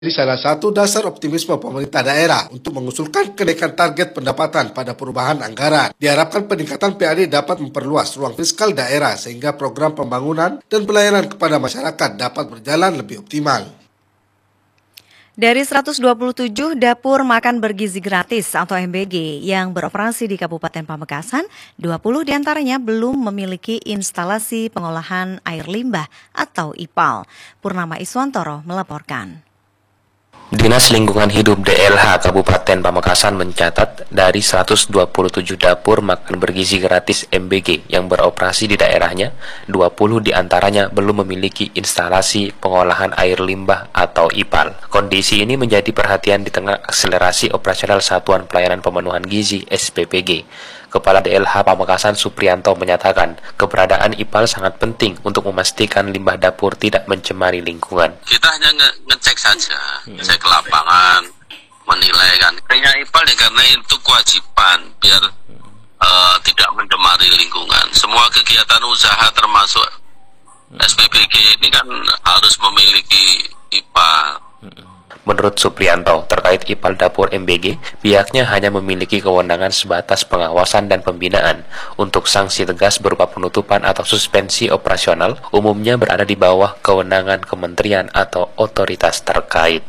Jadi salah satu dasar optimisme pemerintah daerah untuk mengusulkan kenaikan target pendapatan pada perubahan anggaran. Diharapkan peningkatan PAD dapat memperluas ruang fiskal daerah sehingga program pembangunan dan pelayanan kepada masyarakat dapat berjalan lebih optimal. Dari 127 dapur makan bergizi gratis atau MBG yang beroperasi di Kabupaten Pamekasan, 20 diantaranya belum memiliki instalasi pengolahan air limbah atau IPAL. Purnama Iswantoro melaporkan. Dinas Lingkungan Hidup DLH Kabupaten Pamekasan mencatat dari 127 dapur makan bergizi gratis MBG yang beroperasi di daerahnya, 20 diantaranya belum memiliki instalasi pengolahan air limbah atau IPAL. Kondisi ini menjadi perhatian di tengah akselerasi operasional Satuan Pelayanan Pemenuhan Gizi SPPG. Kepala DLH Pamekasan Suprianto menyatakan keberadaan IPAL sangat penting untuk memastikan limbah dapur tidak mencemari lingkungan. Kita hanya ngecek saja, cek ke lapangan, menilai kan. Kayaknya IPAL ya karena itu kewajiban biar tidak mencemari lingkungan. Semua kegiatan usaha termasuk SPPG ini kan harus memiliki IPAL. Menurut Suprianto, terkait IPAL dapur MBG, pihaknya hanya memiliki kewenangan sebatas pengawasan dan pembinaan. Untuk sanksi tegas berupa penutupan atau suspensi operasional, umumnya berada di bawah kewenangan kementerian atau otoritas terkait.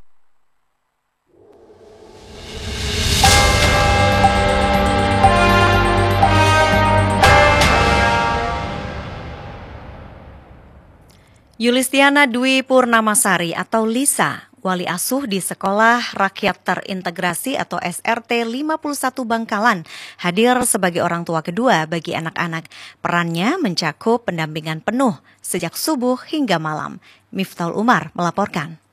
Yulistiana Dwi Purnamasari atau Lisa, wali asuh di Sekolah Rakyat Terintegrasi atau SRT 51 Bangkalan, hadir sebagai orang tua kedua bagi anak-anak. Perannya mencakup pendampingan penuh sejak subuh hingga malam. Miftahul Umar melaporkan.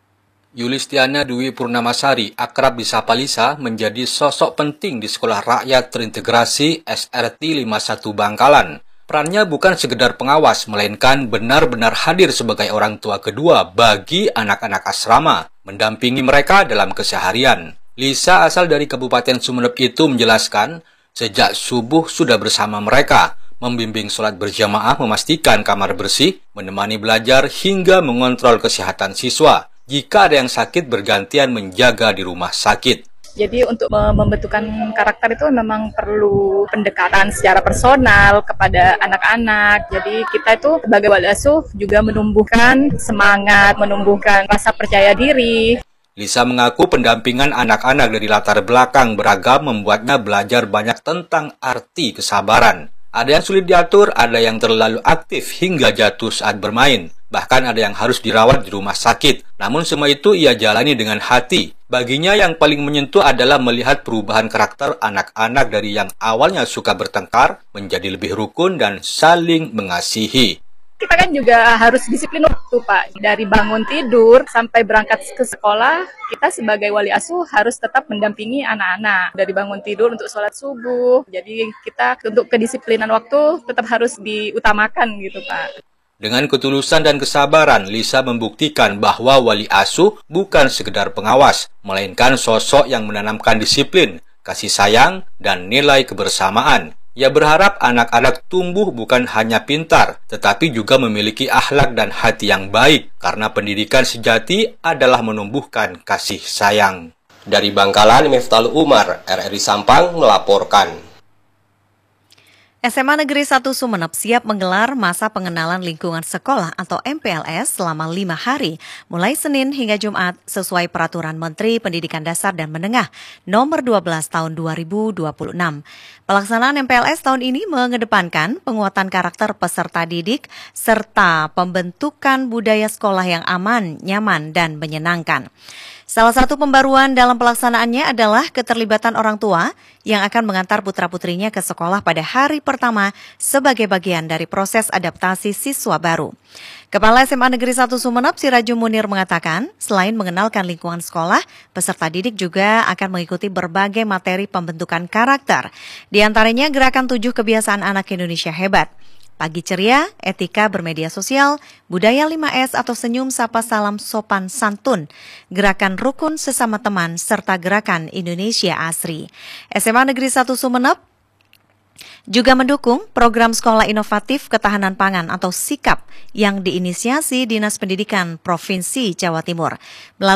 Yulistiana Dwi Purnamasari, akrab disapa Lisa, menjadi sosok penting di Sekolah Rakyat Terintegrasi SRT 51 Bangkalan. Perannya bukan sekedar pengawas, melainkan benar-benar hadir sebagai orang tua kedua bagi anak-anak asrama, mendampingi mereka dalam keseharian. Lisa asal dari Kabupaten Sumeneb itu menjelaskan, sejak subuh sudah bersama mereka, membimbing sholat berjamaah, memastikan kamar bersih, menemani belajar, hingga mengontrol kesehatan siswa. Jika ada yang sakit, bergantian menjaga di rumah sakit. Jadi untuk membentukkan karakter itu memang perlu pendekatan secara personal kepada anak-anak. Jadi kita itu sebagai wali asuh juga menumbuhkan semangat, menumbuhkan rasa percaya diri. Lisa mengaku pendampingan anak-anak dari latar belakang beragam membuatnya belajar banyak tentang arti kesabaran. Ada yang sulit diatur, ada yang terlalu aktif hingga jatuh saat bermain. Bahkan ada yang harus dirawat di rumah sakit. Namun semua itu ia jalani dengan hati. Baginya yang paling menyentuh adalah melihat perubahan karakter anak-anak dari yang awalnya suka bertengkar menjadi lebih rukun dan saling mengasihi. Kita kan juga harus disiplin waktu, Pak. Dari bangun tidur sampai berangkat ke sekolah, kita sebagai wali asuh harus tetap mendampingi anak-anak. Dari bangun tidur untuk sholat subuh. Jadi kita untuk kedisiplinan waktu tetap harus diutamakan gitu, Pak. Dengan ketulusan dan kesabaran, Lisa membuktikan bahwa wali asuh bukan sekedar pengawas, melainkan sosok yang menanamkan disiplin, kasih sayang, dan nilai kebersamaan. Ia berharap anak-anak tumbuh bukan hanya pintar, tetapi juga memiliki akhlak dan hati yang baik, karena pendidikan sejati adalah menumbuhkan kasih sayang. Dari Bangkalan, Miftahul Umar, RRI Sampang, melaporkan. SMA Negeri 1 Sumeneb siap menggelar masa pengenalan lingkungan sekolah atau MPLS selama 5 hari, mulai Senin hingga Jumat sesuai Peraturan Menteri Pendidikan Dasar dan Menengah Nomor 12 Tahun 2026. Pelaksanaan MPLS tahun ini mengedepankan penguatan karakter peserta didik serta pembentukan budaya sekolah yang aman, nyaman, dan menyenangkan. Salah satu pembaruan dalam pelaksanaannya adalah keterlibatan orang tua yang akan mengantar putra-putrinya ke sekolah pada hari pertama sebagai bagian dari proses adaptasi siswa baru. Kepala SMA Negeri 1 Sumeneb, Sirajul Munir mengatakan, selain mengenalkan lingkungan sekolah, peserta didik juga akan mengikuti berbagai materi pembentukan karakter. Di antaranya gerakan 7 kebiasaan anak Indonesia hebat. Pagi ceria, etika bermedia sosial, budaya 5S atau senyum sapa salam sopan santun, gerakan rukun sesama teman, serta gerakan Indonesia Asri. SMA Negeri 1 Sumeneb Juga mendukung program Sekolah Inovatif Ketahanan Pangan atau SIKAP yang diinisiasi Dinas Pendidikan Provinsi Jawa Timur.